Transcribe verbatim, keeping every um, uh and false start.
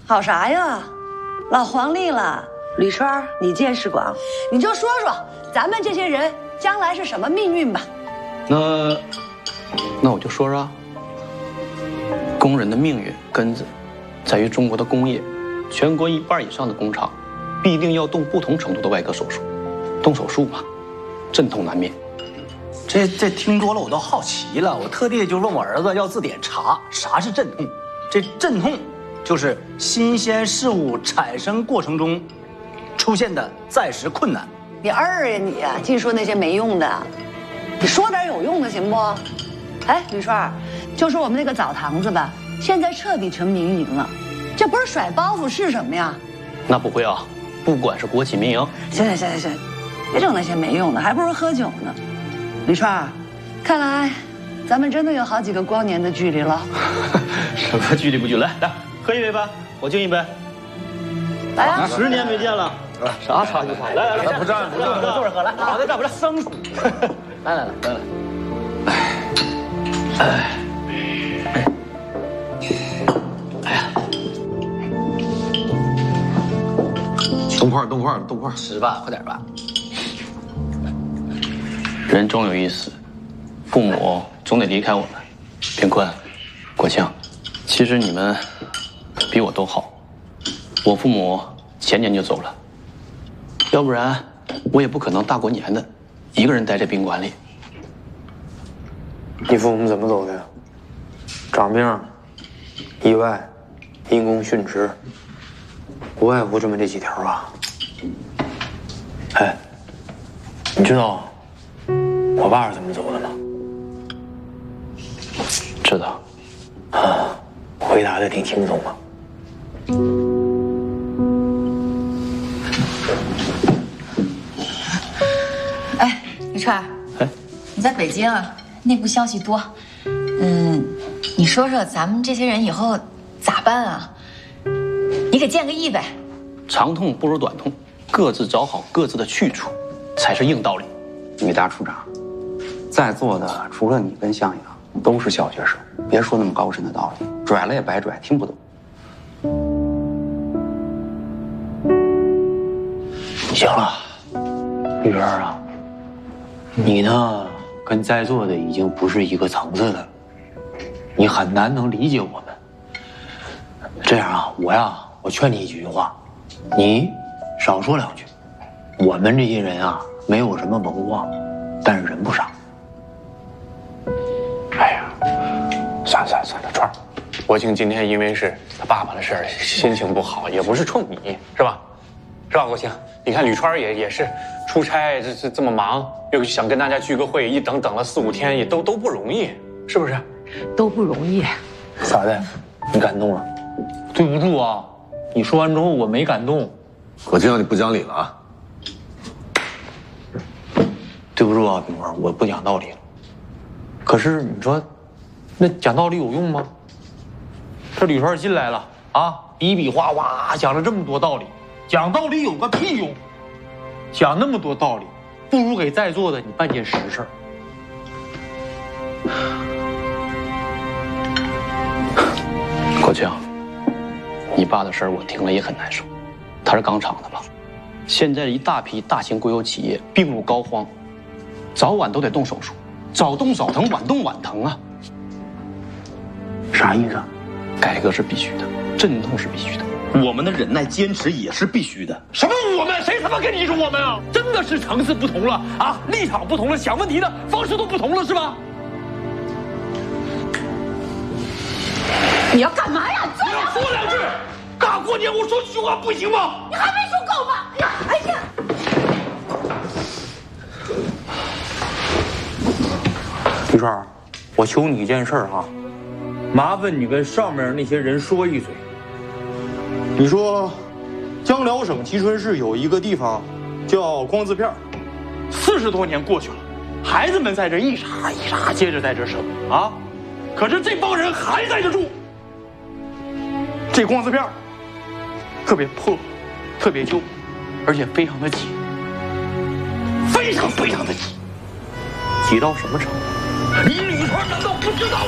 好啥呀？老黄历了，吕川，你见识广，你就说说咱们这些人将来是什么命运吧。 那，那我就说说，工人的命运根子，在于中国的工业，全国一半以上的工厂，必定要动不同程度的外科手术。动手术嘛，阵痛难免。 这这听多了我都好奇了，我特地就问我儿子要字典查啥是阵痛。这阵痛就是新鲜事物产生过程中出现的暂时困难。 你二呀你啊，净说那些没用的，你说点有用的行不？哎，吕川，就说我们那个澡堂子吧，现在彻底成民营了，这不是甩包袱是什么呀？ 那不会啊，不管是国企民营。 行行行行行，别整那些没用的，还不如喝酒呢。吕川，看来咱们真的有好几个光年的距离了。 什么距离不距离？来来，喝一杯吧，我敬一杯。 来啊！ 十年没见了，啥茶就茶。来来来， 不站不站， 坐着喝来。好的，站不站？生疏。来来来来来。哎哎哎呀！ 动块动块动块， 吃吧，快点吧。 人终有一死，父母总得离开我们。平坤、国庆，其实你们比我都好。我父母前年就走了，要不然我也不可能大过年的一个人待在宾馆里。 你父母怎么走的呀？长病、意外、因公殉职，无外乎这么这几条啊。哎，你知道我爸是怎么走的吗？ 知道。 啊，回答的挺轻松啊。 哎，于川， 哎， 你在北京啊，内部消息多，嗯，你说说咱们这些人以后咋办啊？你给建个议呗。 长痛不如短痛，各自找好各自的去处，才是硬道理。 女大处长，在座的除了你跟向阳，都是小学生，别说那么高深的道理，拽了也白拽，听不懂。 行了，玉儿啊，你呢跟在座的已经不是一个层次的了，你很难能理解我们。这样啊，我呀，我劝你一句话，你少说两句。我们这些人啊，没有什么文化，但是人不傻。 哎呀，算了算了算了，川儿，国庆今天因为是他爸爸的事儿，心情不好，也不是冲你，是吧？是吧，国庆？你看吕川也也是出差，这这这么忙，又想跟大家聚个会，一等等了四五天，也都都不容易，是不是？ 都不容易。 傻大夫，你感动了？ 对不住啊，你说完之后我没感动。 我知道你不讲理了啊。 对不住啊，冰棍，我不讲道理了。可是你说，那讲道理有用吗？ 这吕川进来了啊，比比划划讲了这么多道理，讲道理有个屁用！讲那么多道理，不如给在座的你办件实事。 国庆，你爸的事儿我听了也很难受。他是钢厂的吧？现在一大批大型国有企业病入膏肓，早晚都得动手术，早动早疼，晚动晚疼啊。 啥意思？ 改革是必须的，阵痛是必须的，我们的忍耐坚持也是必须的。 什么我们？谁他妈跟你说我们啊？真的是层次不同了啊，立场不同了，想问题的方式都不同了，是吧？ 你要干嘛呀？ 你要说两句，大过年我说几句话不行吗？ 你还没说够吗？哎呀，哎呀！ 李川，我求你一件事哈， 麻烦你跟上面那些人说一嘴。你说，江辽省蕲春市有一个地方叫光字片，四十多年过去了，孩子们在这一茬一茬接着在这生啊，可是这帮人还在这住。这光字片特别破，特别旧，而且非常的挤，非常非常的挤，挤到什么程度？你吕川难道不知道